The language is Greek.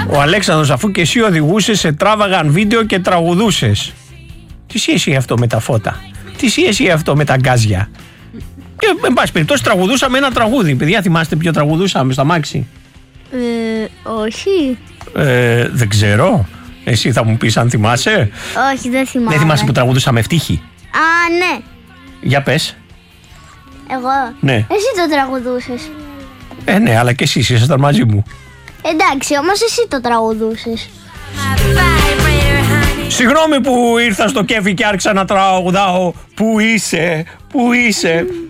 Ο Αλέξανδρος, αφού και εσύ οδηγούσες, σε τράβαγαν βίντεο και τραγουδούσες. Τι σχέση έχει αυτό με τα φώτα? Τι σχέση έχει αυτό με τα γκάζια? Και εν πάση περιπτώσει τραγουδούσαμε ένα τραγούδι. Παιδιά, θυμάστε ποιο τραγουδούσαμε στα μάξι? Όχι. Δεν ξέρω. Εσύ θα μου πεις αν θυμάσαι. Όχι, δεν θυμάμαι. Δεν θυμάσαι που τραγουδούσαμε ευτύχη? Α, ναι. Για πες. Εγώ. Ναι. Εσύ το τραγουδούσες. Ναι, αλλά και εσείς ήσασταν μαζί μου. Εντάξει, όμως εσύ το τραγουδούσες. Συγγνώμη που ήρθα στο κέφι και άρχισα να τραγουδάω. Πού είσαι, πού είσαι?